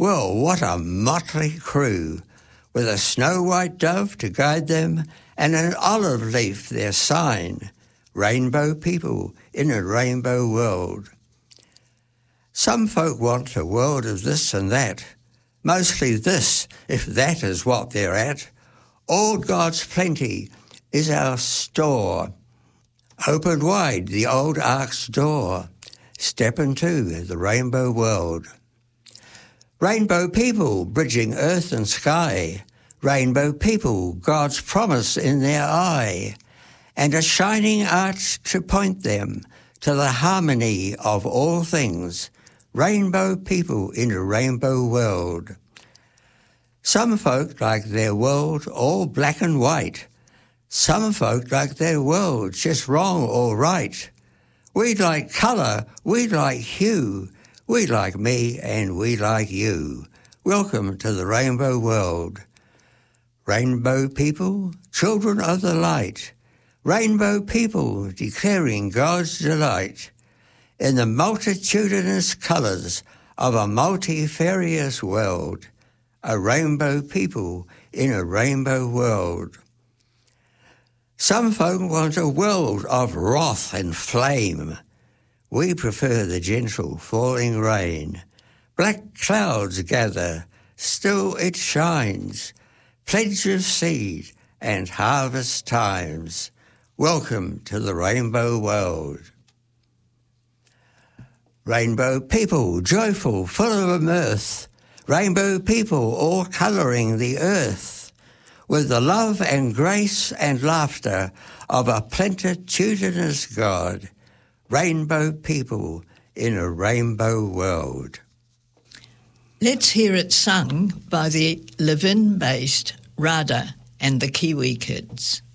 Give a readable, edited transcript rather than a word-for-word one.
Well, what a motley crew, with a snow-white dove to guide them and an olive leaf their sign. Rainbow people in a rainbow world. Some folk want a world of this and that, mostly this, if that is what they're at. All God's plenty is our store. Open wide the old ark's door. Step into the rainbow world. Rainbow people bridging earth and sky. Rainbow people, God's promise in their eye. And a shining arch to point them to the harmony of all things. Rainbow people in a rainbow world. Some folk like their world all black and white. Some folk like their world just wrong or right. We like colour, we like hue. We like me and we like you. Welcome to the rainbow world. Rainbow people, children of the light. Rainbow people declaring God's delight in the multitudinous colours of a multifarious world. A rainbow people in a rainbow world. Some folk want a world of wrath and flame. We prefer the gentle falling rain. Black clouds gather, still it shines. Pledge of seed and harvest times. Welcome to the rainbow world. Rainbow people, joyful, full of mirth. Rainbow people all colouring the earth with the love and grace and laughter of a plenitudinous God. Rainbow people in a rainbow world. Let's hear it sung by the Levin-based Rada and the Kiwi Kids.